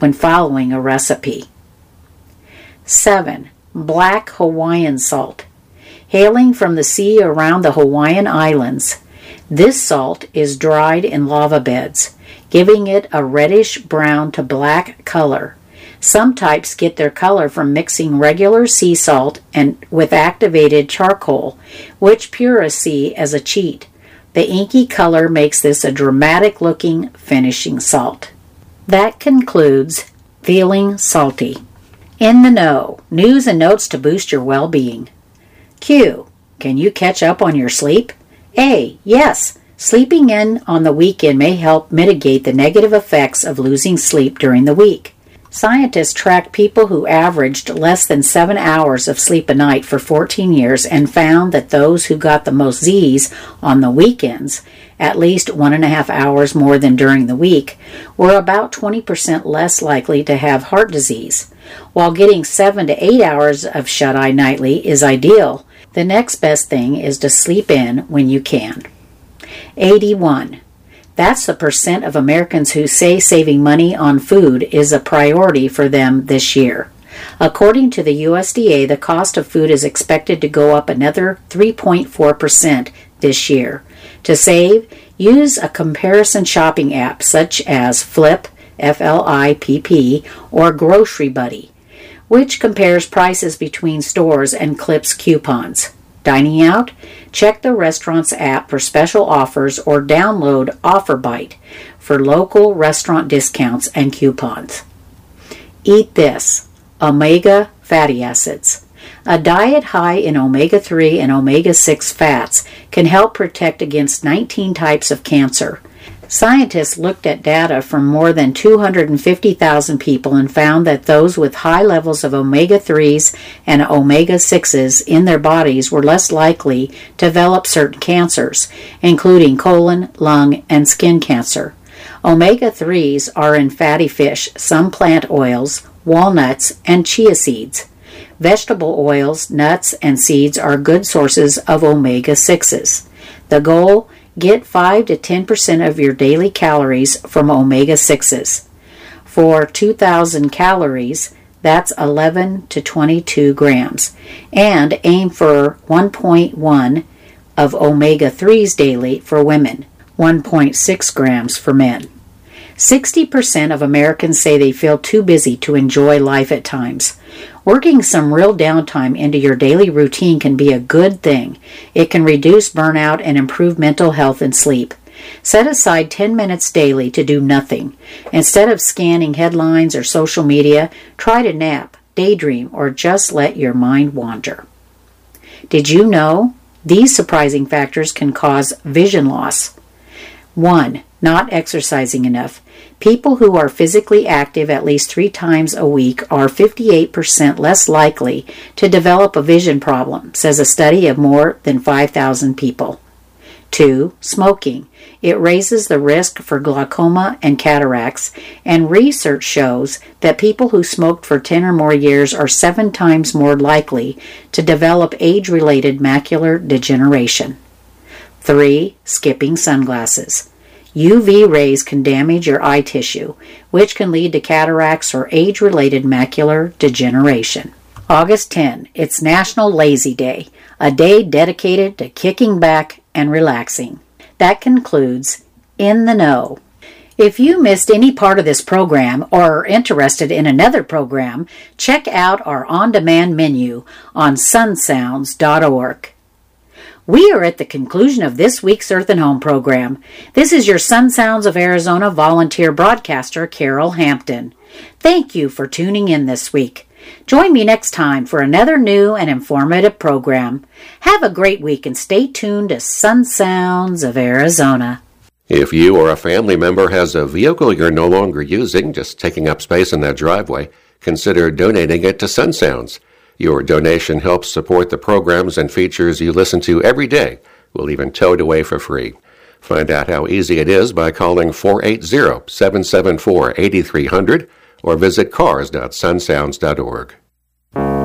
when following a recipe. 7. Black Hawaiian salt. Hailing from the sea around the Hawaiian Islands, this salt is dried in lava beds, giving it a reddish-brown to black color. Some types get their color from mixing regular sea salt and with activated charcoal, which purists see as a cheat. The inky color makes this a dramatic-looking finishing salt. That concludes Feeling Salty. In the Know, news and notes to boost your well-being. Q. Can you catch up on your sleep? A. Yes. Sleeping in on the weekend may help mitigate the negative effects of losing sleep during the week. Scientists tracked people who averaged less than 7 hours of sleep a night for 14 years and found that those who got the most Z's on the weekends, at least 1.5 hours more than during the week, were about 20% less likely to have heart disease. While getting 7 to 8 hours of shut-eye nightly is ideal, the next best thing is to sleep in when you can. 81. That's the percent of Americans who say saving money on food is a priority for them this year. According to the USDA, the cost of food is expected to go up another 3.4% this year. To save, use a comparison shopping app such as Flip, F-L-I-P-P, or Grocery Buddy, which compares prices between stores and clips coupons. Dining out? Check the restaurant's app for special offers or download OfferBite for local restaurant discounts and coupons. Eat this. Omega fatty acids. A diet high in omega-3 and omega-6 fats can help protect against 19 types of cancer. Scientists looked at data from more than 250,000 people and found that those with high levels of omega-3s and omega-6s in their bodies were less likely to develop certain cancers, including colon, lung, and skin cancer. Omega-3s are in fatty fish, some plant oils, walnuts, and chia seeds. Vegetable oils, nuts, and seeds are good sources of omega-6s. The goal: get 5 to 10% of your daily calories from omega-6s. For 2,000 calories, that's 11 to 22 grams. And aim for 1.1 of omega-3s daily for women, 1.6 grams for men. 60% of Americans say they feel too busy to enjoy life at times. Working some real downtime into your daily routine can be a good thing. It can reduce burnout and improve mental health and sleep. Set aside 10 minutes daily to do nothing. Instead of scanning headlines or social media, try to nap, daydream, or just let your mind wander. Did you know these surprising factors can cause vision loss? 1. Not exercising enough. People who are physically active at least 3 times a week are 58% less likely to develop a vision problem, says a study of more than 5,000 people. 2. Smoking. It raises the risk for glaucoma and cataracts, and research shows that people who smoked for 10 or more years are 7 times more likely to develop age-related macular degeneration. 3. Skipping sunglasses. UV rays can damage your eye tissue, which can lead to cataracts or age-related macular degeneration. August 10, it's National Lazy Day, a day dedicated to kicking back and relaxing. That concludes In the Know. If you missed any part of this program or are interested in another program, check out our on-demand menu on sunsounds.org. We are at the conclusion of this week's Earth and Home program. This is your Sun Sounds of Arizona volunteer broadcaster, Carol Hampton. Thank you for tuning in this week. Join me next time for another new and informative program. Have a great week and stay tuned to Sun Sounds of Arizona. If you or a family member has a vehicle you're no longer using, just taking up space in that driveway, consider donating it to Sun Sounds. Your donation helps support the programs and features you listen to every day. We'll even tow it away for free. Find out how easy it is by calling 480-774-8300 or visit cars.sunsounds.org.